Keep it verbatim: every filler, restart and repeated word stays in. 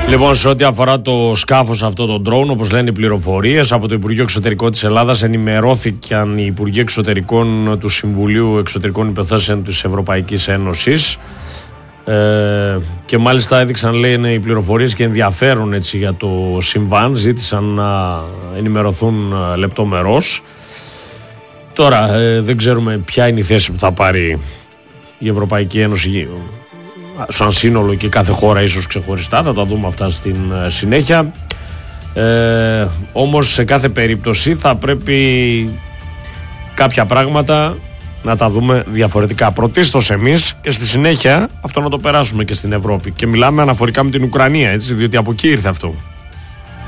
Λοιπόν, σε ό,τι αφορά το σκάφος αυτό, τον drone, όπως λένε οι πληροφορίες, από το Υπουργείο Εξωτερικών της Ελλάδας ενημερώθηκαν οι Υπουργοί Εξωτερικών του Συμβουλίου Εξωτερικών Υποθέσεων της Ευρωπαϊκής Ένωσης ε, και μάλιστα έδειξαν, λένε, οι πληροφορίες και ενδιαφέρον έτσι για το συμβάν, ζήτησαν να ενημερωθούν λεπτομερώς. Τώρα ε, δεν ξέρουμε ποια είναι η θέση που θα πάρει η Ευρωπαϊκή Ένωση σαν σύνολο και κάθε χώρα ίσως ξεχωριστά, θα τα δούμε αυτά στην συνέχεια. Ε, όμως σε κάθε περίπτωση θα πρέπει κάποια πράγματα να τα δούμε διαφορετικά. Πρωτίστως εμείς και στη συνέχεια αυτό να το περάσουμε και στην Ευρώπη. Και μιλάμε αναφορικά με την Ουκρανία, έτσι, διότι από εκεί ήρθε αυτό.